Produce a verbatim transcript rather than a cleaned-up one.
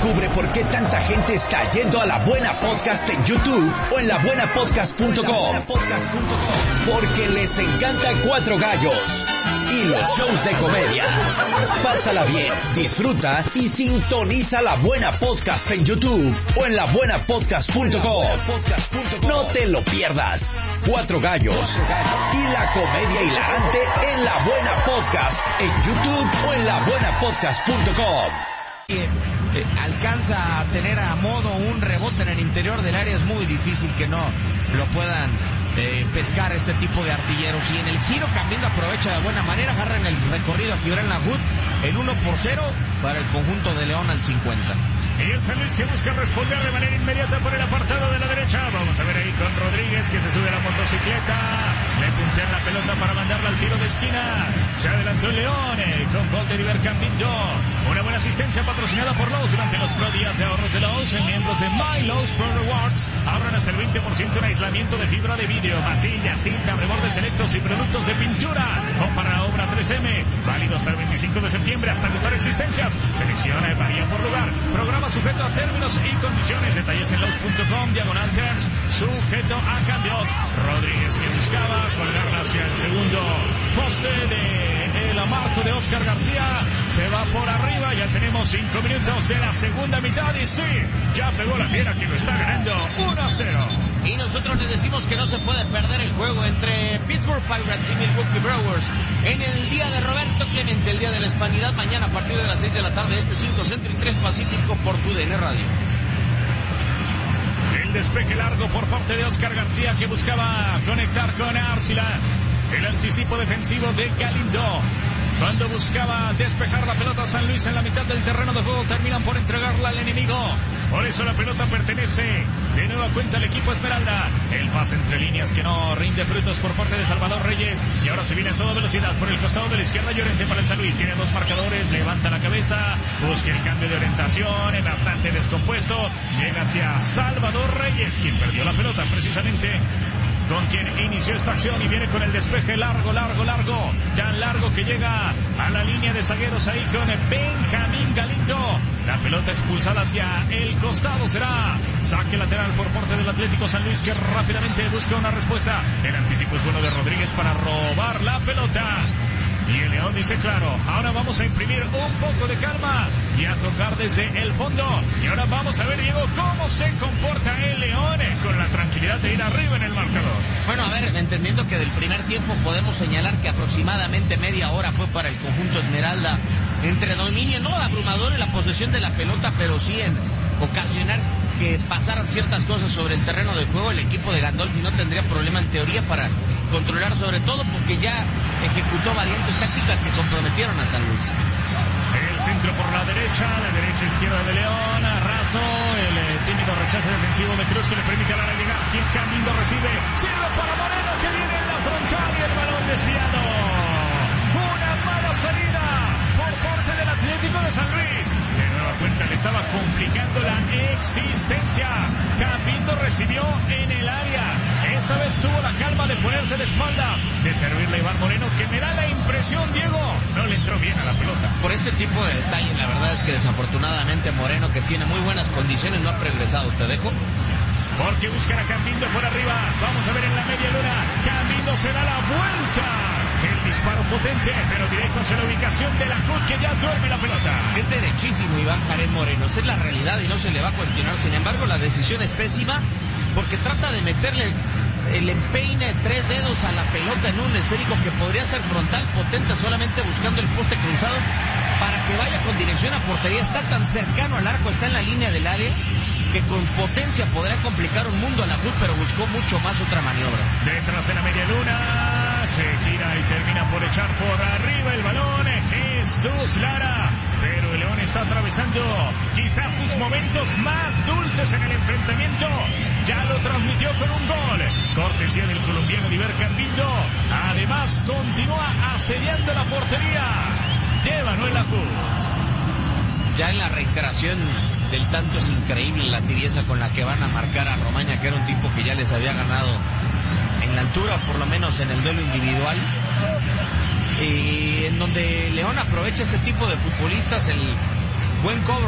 Descubre por qué tanta gente está yendo a La Buena Podcast en YouTube o en la buena podcast punto com. Porque les encanta Cuatro Gallos y los shows de comedia. Pásala bien, disfruta y sintoniza La Buena Podcast en YouTube o en la buena podcast punto com. No te lo pierdas. Cuatro Gallos y la comedia hilarante en La Buena Podcast en YouTube o en la buena podcast punto com. Eh, eh, alcanza a tener a modo un rebote en el interior del área, es muy difícil que no lo puedan eh, pescar este tipo de artilleros. Y en el giro Cambindo aprovecha de buena manera, agarran el recorrido a Gibran Lahoud, el uno por cero para el conjunto de León al cincuenta. Y el San Luis que busca responder de manera inmediata por el apartado de la derecha. Vamos a ver ahí con Rodríguez que se sube a la motocicleta. Le puntean la pelota para mandarla al tiro de esquina. Se adelantó el León eh, con gol de Diver Campindo. Una buena asistencia patrocinada por Lowe's durante los Pro Días de ahorros de Lowe's. En miembros de My Lowe's Pro Rewards abran hasta el veinte por ciento en aislamiento de fibra de vidrio, masilla, cinta, rebordes selectos y productos de pintura. O para la obra tres eme. Válido hasta el veinticinco de septiembre hasta agotar existencias. Selecciona, varía por lugar. Programa sujeto a términos y condiciones. Detalles en Lowe's punto com, diagonal terms, sujeto a cambios. Rodríguez que buscaba colgarla hacia el segundo poste de el amarco de Oscar García. Se va por arriba. Ya tenemos cinco minutos de la segunda mitad. Y sí, ya pegó la fiera que lo está ganando uno a cero. Y nosotros le decimos que no se puede perder el juego entre Pittsburgh Pirates y Milwaukee Brewers en el día de Roberto Clemente, el día de la Hispanidad, mañana a partir de las seis de la tarde, este cinco Centro y tres Pacífico por tu D N Radio. El despeje largo por parte de Oscar García que buscaba conectar con Arcila. El anticipo defensivo de Galindo. Cuando buscaba despejar la pelota a San Luis en la mitad del terreno de juego, terminan por entregarla al enemigo. Por eso la pelota pertenece de nueva cuenta al equipo Esmeralda. El pase entre líneas que no rinde frutos por parte de Salvador Reyes. Y ahora se viene a toda velocidad por el costado de la izquierda. Llorente para el San Luis. Tiene dos marcadores, levanta la cabeza, busca el cambio de orientación, es bastante descompuesto. Llega hacia Salvador Reyes, quien perdió la pelota precisamente con quien inició esta acción, y viene con el despeje largo, largo, largo, tan largo que llega a la línea de zagueros ahí con Benjamín Galindo. La pelota expulsada hacia el costado, será saque lateral por parte del Atlético San Luis, que rápidamente busca una respuesta. El anticipo es bueno de Rodríguez para robar la pelota. Y el León dice claro, ahora vamos a imprimir un poco de calma y a tocar desde el fondo. Y ahora vamos a ver, Diego, cómo se comporta el León con la tranquilidad de ir arriba en el marcador. Bueno, a ver, entendiendo que del primer tiempo podemos señalar que aproximadamente media hora fue para el conjunto Esmeralda, entre dominio no abrumador en la posesión de la pelota, pero sí en ocasionar que pasaran ciertas cosas sobre el terreno de juego. El equipo de Gandolfi no tendría problema en teoría para controlar, sobre todo porque ya ejecutó variantes tácticas que comprometieron a San Luis. El centro por la derecha, la derecha izquierda de León, Razo, el eh, tímido rechazo defensivo de Cruz que le permite a la llegar. Quien Camilo recibe, sirve para Moreno que viene en la frontal y el balón desviado. Una mala salida por parte del Atlético de San Luis. De nueva cuenta le estaba complicando la existencia. Camilo recibió en el área. Esta vez tuvo la calma de ponerse de espaldas, de servirle a Iván Moreno, que me da la impresión, Diego, no le entró bien a la pelota. Por este tipo de detalles, la verdad es que desafortunadamente Moreno, que tiene muy buenas condiciones, no ha progresado. ¿Te dejo? Porque buscan a Camilo por arriba. Vamos a ver en la media luna. Camilo se da la vuelta. El disparo potente, pero directo hacia la ubicación de Lahoud, que ya duerme la pelota. Es derechísimo Iván Jared Moreno, esa es la realidad y no se le va a cuestionar. Sin embargo, la decisión es pésima porque trata de meterle el empeine tres dedos a la pelota en un esférico que podría ser frontal, potente, solamente buscando el poste cruzado para que vaya con dirección a portería. Está tan cercano al arco, está en la línea del área, que con potencia podrá complicar un mundo a Lahoud, pero buscó mucho más otra maniobra. Detrás de la media luna, se gira y termina por echar por arriba el balón Jesús Lara, pero el León está atravesando quizás sus momentos más dulces en el enfrentamiento. Ya lo transmitió con un gol, cortesía del colombiano Diver Campindo. Además continúa asediando la portería de Manuel Lahoud. Ya en la reiteración del tanto es increíble la tibieza con la que van a marcar a Romaña, que era un tipo que ya les había ganado en la altura, por lo menos en el duelo individual, y en donde León aprovecha este tipo de futbolistas, el buen cobro